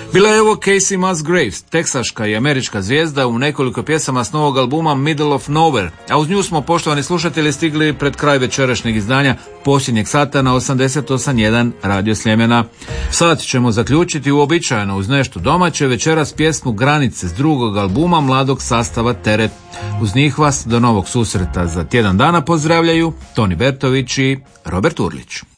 Bila je ovo Casey Musgraves, teksaška i američka zvijezda u nekoliko pjesama s novog albuma Middle of Nowhere, a uz nju smo, poštovani slušatelji, stigli pred kraj večerašnjeg izdanja posljednjeg sata na 88.1 Radio Sljemena. Sad ćemo zaključiti uobičajeno uz nešto domaće, večeras pjesmu Granice s drugog albuma mladog sastava Teret. Uz njih vas do novog susreta za tjedan dana pozdravljaju Toni Bertović i Robert Urlić.